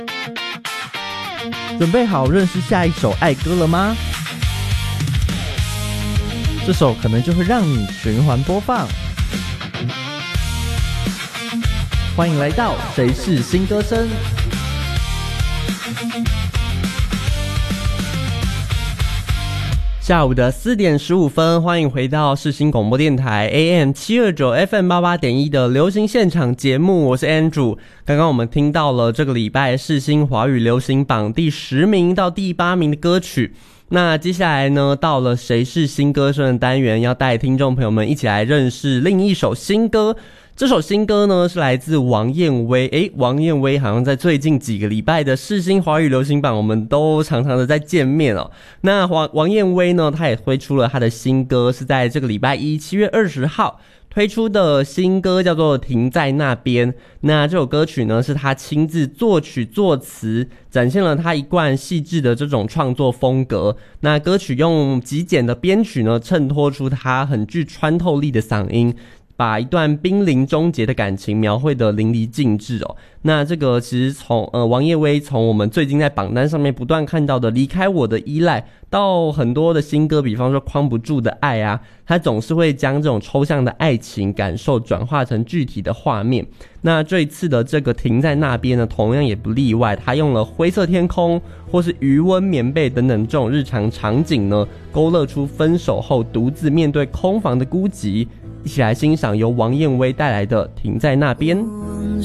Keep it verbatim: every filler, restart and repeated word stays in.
准备好认识下一首爱歌了吗？这首可能就会让你循环播放。欢迎来到谁是新歌声。下午的四点十五分，欢迎回到世新广播电台 A M 七二九 F M 八八点一的流行现场节目，我是 Andrew。刚刚我们听到了这个礼拜世新华语流行榜第十名到第八名的歌曲。那接下来呢，到了谁是新歌声的单元，要带听众朋友们一起来认识另一首新歌。这首新歌呢是来自王燕威，诶，王燕威好像在最近几个礼拜的世新华语流行榜，我们都常常的在见面哦。那王王燕威呢，他也推出了他的新歌，是在这个礼拜一七月二十号推出的新歌，叫做《停在那边》。那这首歌曲呢，是他亲自作曲作词，展现了他一贯细致的这种创作风格。那歌曲用极简的编曲呢，衬托出他很具穿透力的嗓音，把一段濒临终结的感情描绘得淋漓尽致哦。那这个其实从呃王叶薇从我们最近在榜单上面不断看到的离开我的依赖，到很多的新歌，比方说框不住的爱啊，他总是会将这种抽象的爱情感受转化成具体的画面。那这一次的这个停在那边呢，同样也不例外，他用了灰色天空或是余温棉被等等这种日常场景呢，勾勒出分手后独自面对空房的孤寂。一起来欣赏由王燕威带来的《停在那边》。